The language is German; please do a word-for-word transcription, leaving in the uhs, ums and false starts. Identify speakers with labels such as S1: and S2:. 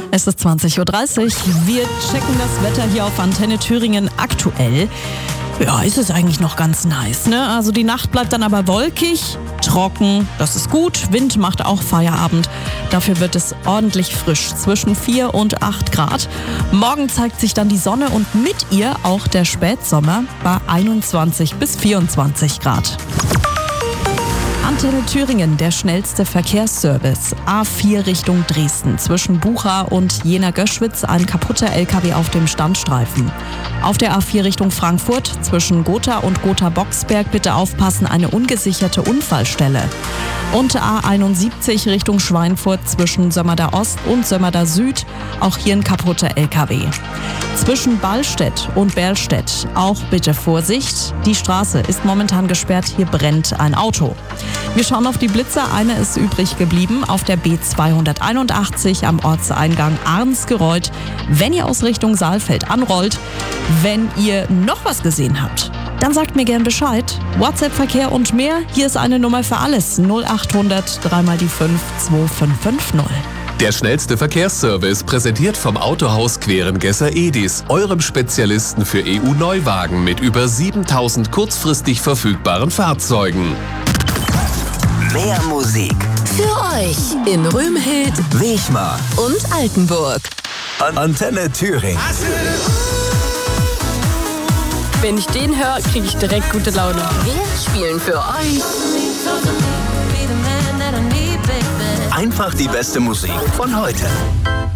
S1: Es ist zwanzig Uhr dreißig. Wir checken das Wetter hier auf Antenne Thüringen aktuell. Ja, ist es eigentlich noch ganz nice, ne? Also die Nacht bleibt dann aber wolkig, trocken, das ist gut. Wind macht auch Feierabend. Dafür wird es ordentlich frisch, zwischen vier und acht Grad. Morgen zeigt sich dann die Sonne und mit ihr auch der Spätsommer bei einundzwanzig bis vierundzwanzig Grad. Antenne Thüringen, der schnellste Verkehrsservice. A vier Richtung Dresden. Zwischen Bucha und Jena-Göschwitz ein kaputter L K W auf dem Standstreifen. Auf der A vier Richtung Frankfurt zwischen Gotha und Gotha-Boxberg bitte aufpassen, eine ungesicherte Unfallstelle. Und A einundsiebzig Richtung Schweinfurt zwischen Sömmerda Ost und Sömmerda Süd. Auch hier ein kaputter L K W. Zwischen Ballstedt und Berlstedt auch bitte Vorsicht. Die Straße ist momentan gesperrt, hier brennt ein Auto. Wir schauen auf die Blitzer, eine ist übrig geblieben auf der B zweihunderteinundachtzig am Ortseingang Arnsgereuth. Wenn ihr aus Richtung Saalfeld anrollt, wenn ihr noch was gesehen habt, dann sagt mir gern Bescheid. WhatsApp-Verkehr und mehr, hier ist eine Nummer für alles. null achthundert drei mal die fünf zwei fünf fünf null.
S2: Der schnellste Verkehrsservice, präsentiert vom Autohaus Querengesser Edis, eurem Spezialisten für E U-Neuwagen mit über siebentausend kurzfristig verfügbaren Fahrzeugen.
S3: Mehr Musik
S4: für euch in Rümhild,
S3: Wechmar
S4: und Altenburg.
S3: An Antenne Thüringen.
S5: Wenn ich den höre, kriege ich direkt gute Laune.
S4: Wir spielen für euch
S3: Einfach die beste Musik von heute.